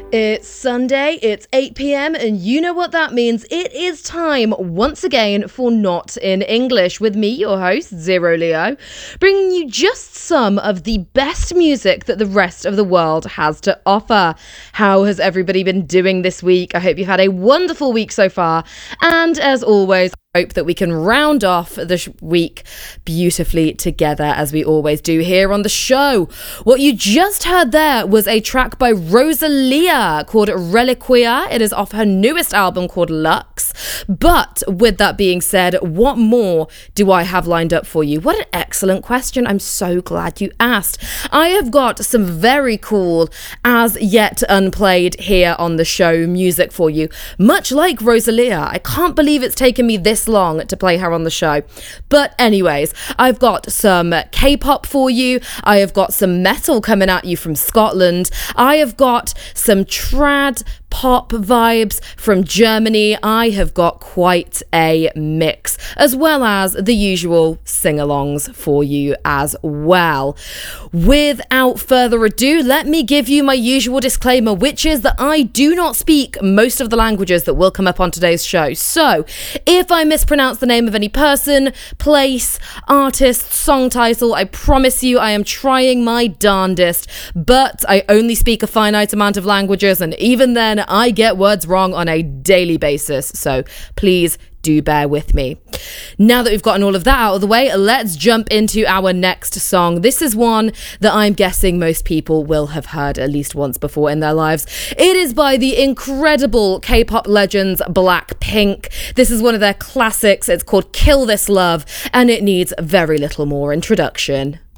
It's Sunday, it's 8 p.m, and you know what that means. It is time once again for Not in English with me, your host, Zero Leo, bringing you just some of the best music that the rest of the world has to offer. How has everybody been doing this week? I hope you've had a wonderful week so far. And as always, hope that we can round off the week beautifully together as we always do here on the show. What you just heard there was a track by Rosalia called Reliquia. It is off her newest album called Lux. But with that being said, what more do I have lined up for you? What an excellent question. I'm so glad you asked. I have got some very cool, as yet unplayed here on the show music for you. Much like Rosalia, I can't believe it's taken me this long to play her on the show. But anyways, I've got some K-pop for you. I have got some metal coming at you from Scotland. I have got some trad pop vibes from Germany. I have got quite a mix, as well as the usual sing-alongs for you as well. Without further ado, let me give you my usual disclaimer, which is that I do not speak most of the languages that will come up on today's show. So if I mispronounce the name of any person, place, artist, song title, I promise you I am trying my darndest, but I only speak a finite amount of languages, and even then I get words wrong on a daily basis, so please do bear with me. Now that we've gotten all of that out of the way, let's jump into our next song. This is one that I'm guessing most people will have heard at least once before in their lives. It is by the incredible K-pop legends Blackpink. This is one of their classics. It's called Kill This Love, and it needs very little more introduction.